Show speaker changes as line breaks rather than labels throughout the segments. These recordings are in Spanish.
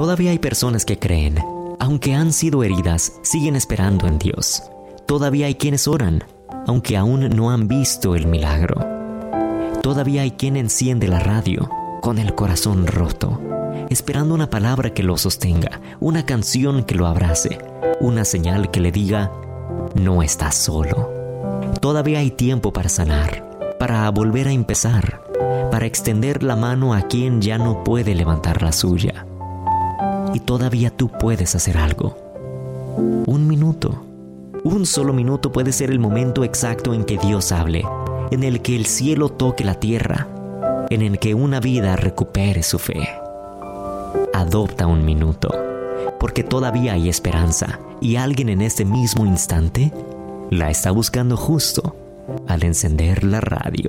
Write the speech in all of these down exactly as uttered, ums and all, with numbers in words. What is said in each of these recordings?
Todavía hay personas que creen, aunque han sido heridas, siguen esperando en Dios. Todavía hay quienes oran, aunque aún no han visto el milagro. Todavía hay quien enciende la radio con el corazón roto, esperando una palabra que lo sostenga, una canción que lo abrace, una señal que le diga, no estás solo. Todavía hay tiempo para sanar, para volver a empezar, para extender la mano a quien ya no puede levantar la suya. Y todavía tú puedes hacer algo. Un minuto. Un solo minuto puede ser el momento exacto en que Dios hable, en el que el cielo toque la tierra, en el que una vida recupere su fe. Adopta un minuto, porque todavía hay esperanza y alguien en este mismo instante la está buscando justo al encender la radio.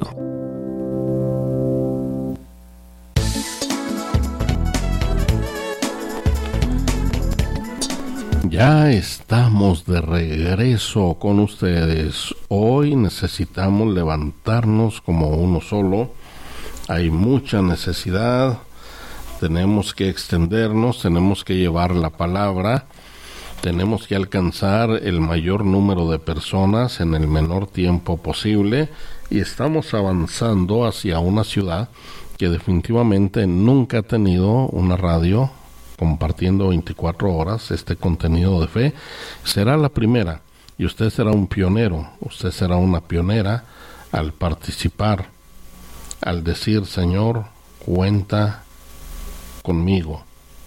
Ya estamos de regreso con ustedes. Hoy necesitamos levantarnos como uno solo. Hay mucha necesidad. Tenemos que extendernos, tenemos que llevar la palabra, tenemos que alcanzar el mayor número de personas en el menor tiempo posible y estamos avanzando hacia una ciudad que definitivamente nunca ha tenido una radio compartiendo veinticuatro horas este contenido de fe. Será la primera y usted será un pionero, usted será una pionera al participar, al decir, Señor, cuenta conmigo.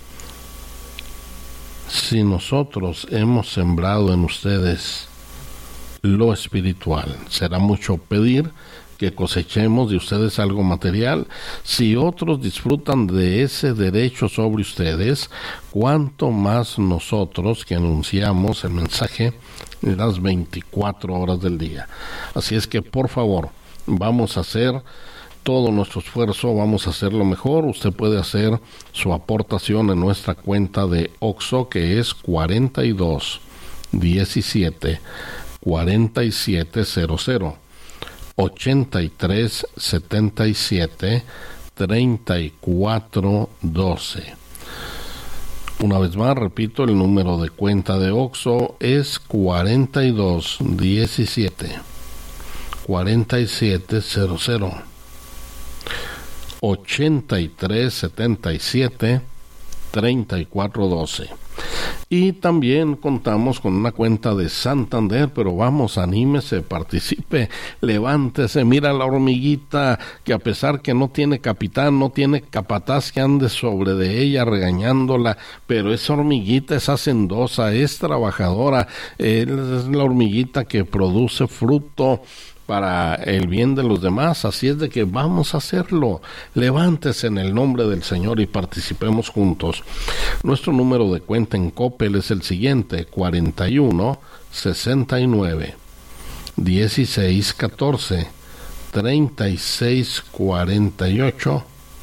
Si nosotros hemos sembrado en ustedes lo espiritual, será mucho pedir que cosechemos de ustedes algo material. Si otros disfrutan de ese derecho sobre ustedes, cuánto más nosotros que anunciamos el mensaje las veinticuatro horas del día. Así es que, por favor, vamos a hacer todo nuestro esfuerzo, vamos a hacerlo mejor. Usted puede hacer su aportación en nuestra cuenta de Oxxo, que es cuarenta y dos diecisiete cuarenta y siete cero cero ochenta y tres setenta y siete treinta y cuatro doce. Una vez más, repito, el número de cuenta de Oxxo es cuarenta y dos diecisiete cuarenta y siete cero cero ochenta y tres setenta y siete treinta y cuatro doce. Y también contamos con una cuenta de Santander, pero vamos, anímese, participe, levántese, mira la hormiguita que a pesar que no tiene capitán, no tiene capataz que ande sobre de ella regañándola, pero esa hormiguita es hacendosa, es trabajadora, es la hormiguita que produce fruto para el bien de los demás. Así es de que vamos a hacerlo. Levántese en el nombre del Señor y participemos juntos. Nuestro número de cuenta en Coppel es el siguiente: cuarenta y uno sesenta y nueve dieciséis catorce treinta y seis cuarenta y ocho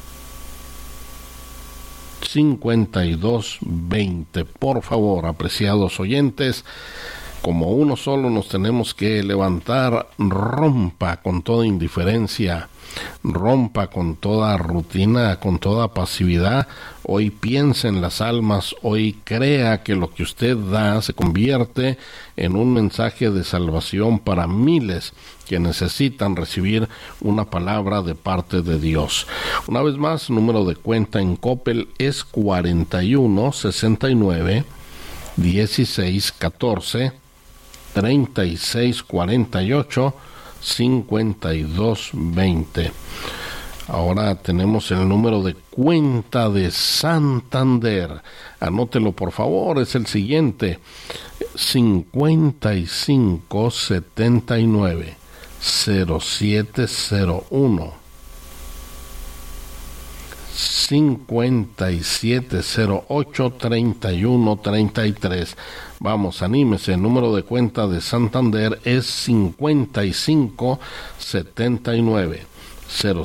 cincuenta y dos veinte. Por favor, apreciados oyentes, como uno solo nos tenemos que levantar. Rompa con toda indiferencia, rompa con toda rutina, con toda pasividad. Hoy piense en las almas, hoy crea que lo que usted da se convierte en un mensaje de salvación para miles que necesitan recibir una palabra de parte de Dios. Una vez más, número de cuenta en Coppel es cuarenta y uno sesenta y nueve dieciséis catorce treinta y seis cuarenta y ocho cincuenta y dos veinte. Ahora tenemos el número de cuenta de Santander. Anótelo por favor, es el siguiente: cincuenta y cinco setenta y nueve cero siete cero uno cincuenta y siete cero ocho treinta y uno treinta y tres. Vamos, anímese. El número de cuenta de Santander es cincuenta y cinco setenta y nueve cero